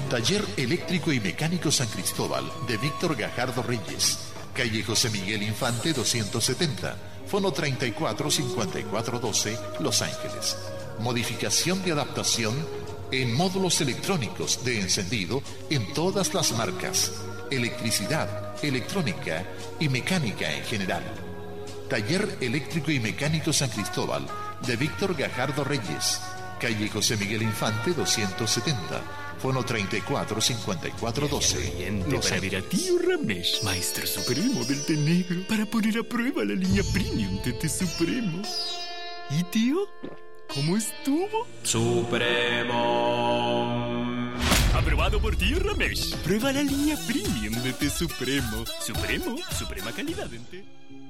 Taller Eléctrico y Mecánico San Cristóbal de Víctor Gajardo Reyes. Calle José Miguel Infante 270. Fono 345412, Los Ángeles. Modificación y adaptación en módulos electrónicos de encendido en todas las marcas. Electricidad, electrónica y mecánica en general. Taller Eléctrico y Mecánico San Cristóbal de Víctor Gajardo Reyes. Calle José Miguel Infante 270. Fono 345412. Para ver a tío Ramesh, maestro supremo del té negro, para poner a prueba la línea premium de té supremo. ¿Y tío? ¿Cómo estuvo? Supremo. Aprobado por tío Ramesh. Prueba la línea premium de té supremo. Supremo, suprema calidad en té.